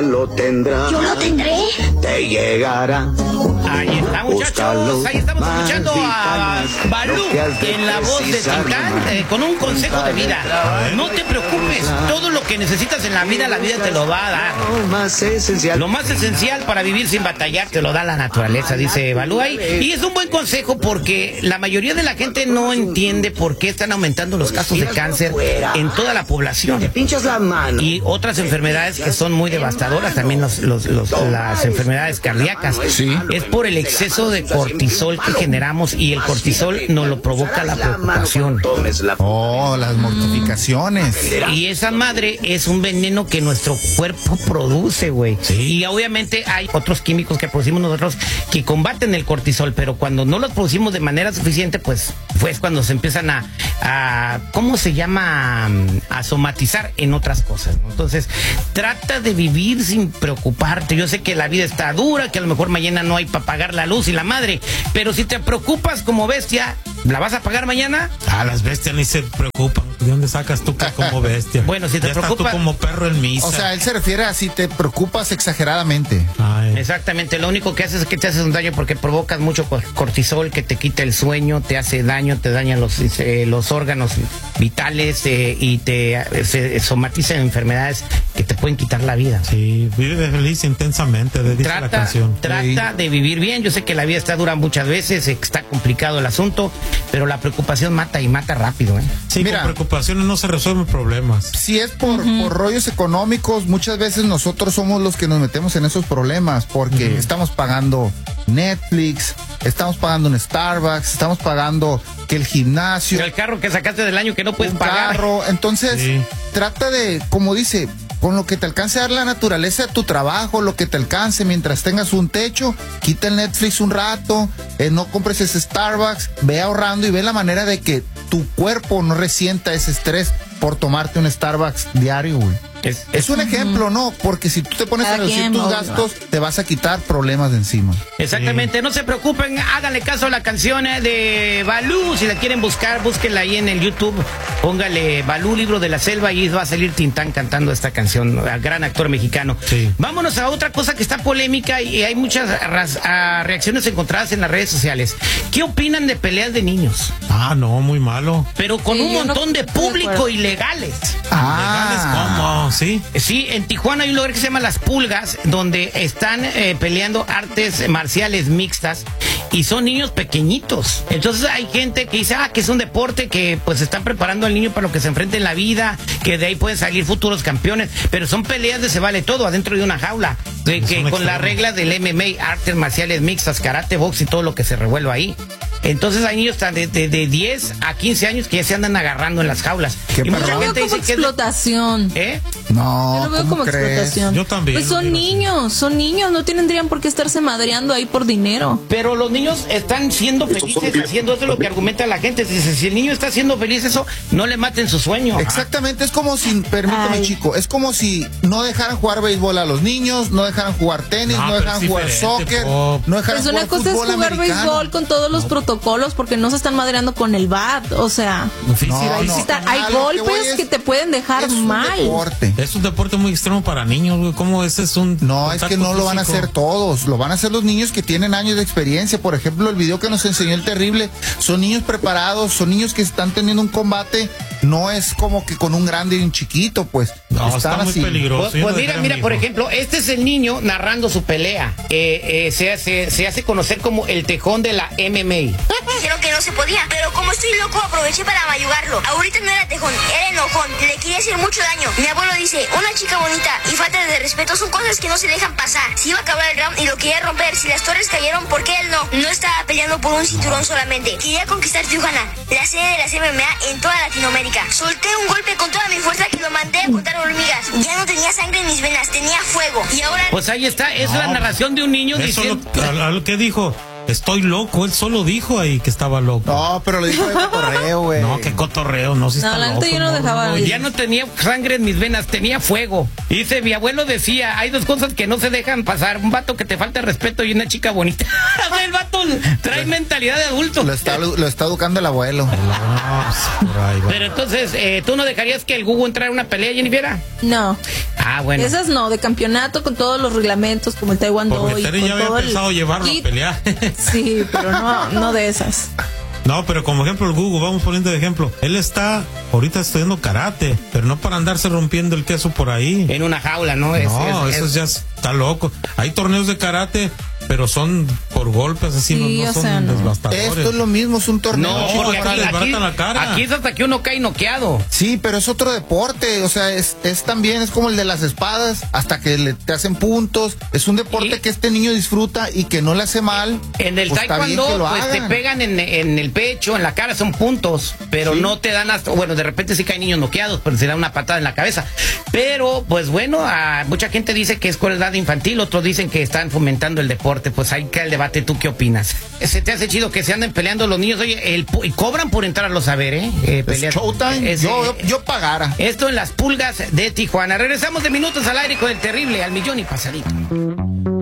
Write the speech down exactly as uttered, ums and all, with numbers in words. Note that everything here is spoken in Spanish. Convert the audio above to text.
lo tendrá. Yo lo tendré. Te llegará. Ahí está, muchachos. Ahí estamos escuchando a Balú en la voz de Tintán eh, con un consejo de vida. No te preocupes, todo lo que necesitas en la vida, la vida te lo va a dar. Lo más esencial. Lo más esencial para vivir sin batallar te lo da la naturaleza, dice Balú ahí. Y es un buen consejo porque la mayoría de la gente no entiende por qué están aumentando los casos de cáncer en toda la población. Te pinchas la mano. Y otras enfermedades que son muy devastadoras, también los, los, los, las enfermedades cardíacas. Sí. Es por el exceso de cortisol que generamos y el cortisol nos lo provoca la preocupación. Oh, las mortificaciones. Y esa madre es un veneno que nuestro cuerpo produce, güey. Sí. Y obviamente hay otros químicos que producimos nosotros que combaten el cortisol, pero cuando no los producimos de manera suficiente, pues fue cuando se empiezan a, a ¿cómo se llama? A somatizar en otras cosas, ¿no? Entonces, trata de vivir sin preocuparte. Yo sé que la vida está dura, que a lo mejor mañana no hay para pagar la luz y la madre, pero si te preocupas como bestia, ¿la vas a pagar mañana? Ah, las bestias ni se preocupan. ¿De dónde sacas tú que como bestia? Bueno, si te ya preocupa... estás tú como perro en misa. O sea, él se refiere a si te preocupas exageradamente. Ay. Exactamente, lo único que haces es que te haces un daño porque provocas mucho cortisol que te quita el sueño, te hace daño, te daña los, eh, los órganos vitales eh, y te eh, se somatiza en enfermedades que te pueden quitar la vida. Sí, vive feliz intensamente, dice Trata, la canción. trata Sí. de vivir bien. Yo sé que la vida está dura muchas veces, está complicado el asunto, pero la preocupación mata y mata rápido, ¿eh? Sí, Mira. con preocupaciones no se resuelven problemas. Si es por, uh-huh. por rollos económicos, muchas veces nosotros somos los que nos metemos en esos problemas porque uh-huh. estamos pagando Netflix, estamos pagando un Starbucks, estamos pagando que el gimnasio, El carro que sacaste del año que no puedes un pagar. carro. Entonces, Sí. trata de, como dice, con lo que te alcance a dar la naturaleza de tu trabajo, lo que te alcance mientras tengas un techo, quita el Netflix un rato, eh, no compres ese Starbucks, ve ahorrando y ve la manera de que tu cuerpo no resienta ese estrés por tomarte un Starbucks diario, güey. Es, Es un ejemplo, ¿no? Porque si tú te pones Cada a reducir quien, tus obvio. gastos, te vas a quitar problemas de encima. Exactamente, no se preocupen, háganle caso a la canción eh, de Balú. Si la quieren buscar, búsquenla ahí en el YouTube. Póngale Balú, Libro de la Selva, y va a salir Tintán cantando esta canción, el gran actor mexicano. Sí. Vámonos a otra cosa que está polémica y hay muchas ras- a reacciones encontradas en las redes sociales. ¿Qué opinan de peleas de niños? Ah, no, muy malo. Pero con Sí, un yo no montón de estoy de público acuerdo. ilegales. ¿Legales cómo? Sí. Sí, en Tijuana hay un lugar que se llama Las Pulgas, donde están eh, peleando artes marciales mixtas y son niños pequeñitos. Entonces hay gente que dice, ah, que es un deporte que pues están preparando al niño para lo que se enfrente en la vida, que de ahí pueden salir futuros campeones, pero son peleas de se vale todo adentro de una jaula, de, que Son con extremos. las reglas del M M A, artes marciales mixtas, karate, box y todo lo que se revuelva ahí. Entonces hay niños de, de, de diez a quince años que ya se andan agarrando en las jaulas. Qué Y mucha perro. Yo lo veo gente como dice que es de- explotación. ¿Eh? No, Yo lo veo ¿cómo como crees? explotación. Yo también Pues lo son digo así. niños, son niños, no tendrían por qué estarse madreando ahí por dinero. Pero los niños están siendo felices haciendo eso, es lo que argumenta la gente. Dice, si el niño está haciendo feliz eso, no le maten su sueño. Exactamente, es como si, permíteme Ay. chico, es como si no dejaran jugar béisbol a los niños, no dejaran jugar tenis, No, no, pero dejaran es jugar diferente, soccer, Pop. no dejaran Pues una jugar cosa es fútbol jugar americano. béisbol con todos los protocolos porque no se están madreando con el bat, o sea, Sí, No, sí, ahí no. sí está- hay A lo que voy golpes es- que te pueden dejar Es un mal. deporte. Es un deporte muy extremo para niños, güey. ¿Cómo ese es un No, es que contacto no lo van a físico? hacer todos, lo van a hacer los niños que tienen años de experiencia. Por ejemplo, el video que nos enseñó el Terrible, son niños preparados, son niños que están teniendo un combate, no es como que con un grande y un chiquito, pues. No, están está muy así. peligroso. Pues, Yo pues no mira, dejaría a mira, mi por hijo. ejemplo, este es el niño narrando su pelea. Eh, eh, se, hace, se hace conocer como el tejón de la M M A. Dijeron que no se podía, pero como estoy loco aproveché para mayugarlo. Ahorita no era tejón, era enojón, le quería hacer mucho daño. Mi abuelo dice, una chica bonita y falta de respeto son cosas que no se dejan pasar. Si iba a acabar el round y lo quería romper, si las torres cayeron, ¿por qué él no? No estaba peleando por un cinturón solamente. Quería conquistar Tijuana, la sede de las M M A en toda Latinoamérica. Solté un golpe con toda mi fuerza que lo mandé a contar hormigas. Ya no tenía sangre en mis venas, tenía fuego. Y ahora... Pues ahí está, es No, la narración de un niño Eso diciendo... lo, a, a lo que dijo. Estoy loco, él solo dijo ahí que estaba loco. No, pero lo dijo de cotorreo, güey. No, qué cotorreo, no, si No, está la loco. neta yo no dejaba ir. Ya no tenía sangre en mis venas, tenía fuego. Y dice, mi abuelo decía, hay dos cosas que no se dejan pasar. Un vato que te falta respeto y una chica bonita. El vato trae mentalidad de adulto. Lo está, lo está educando el abuelo. No, pues, por ahí va. Pero entonces, eh, ¿tú no dejarías que el Gugu entrara en una pelea, Jennifer? No. Ah, bueno. Esas no, de campeonato con todos los reglamentos como el Taekwondo Porque y Terry con ya había todo el pensado llevarlo kit. a pelear. Sí, pero no, no de esas. No, pero como ejemplo el Gugu, vamos poniendo de ejemplo. Él está ahorita estudiando karate, pero no para andarse rompiendo el queso por ahí. En una jaula, ¿no? Es- No, es- eso es- ya está loco. Hay torneos de karate, pero son por golpes así, Sí, no, no o son sea, no. devastadores. Esto es lo mismo, es un torneo. No, chico, porque ahora aquí, les aquí, baratan la cara. aquí es hasta que uno cae noqueado. Sí, pero es otro deporte, o sea, es, es también, es como el de las espadas, hasta que le, te hacen puntos, es un deporte Y- que este niño disfruta y que no le hace mal. En el pues está bien taekwondo, que lo pues te hagan. pegan en, en el pecho, en la cara, son puntos, pero Sí. no te dan hasta, bueno, de repente sí caen niños noqueados, pero se dan una patada en la cabeza. Pero, pues bueno, a, mucha gente dice que es crueldad infantil, otros dicen que están fomentando el deporte, pues ahí cae el debate, ¿tú qué opinas? ¿Se te hace chido que se anden peleando los niños? Oye, el, pu- y cobran por entrarlos a ver, ¿eh? eh Es pelear. Showtime, Es, yo, eh, yo, yo pagara. Esto en las pulgas de Tijuana. Regresamos de minutos al aire con el terrible al millón y pasadito.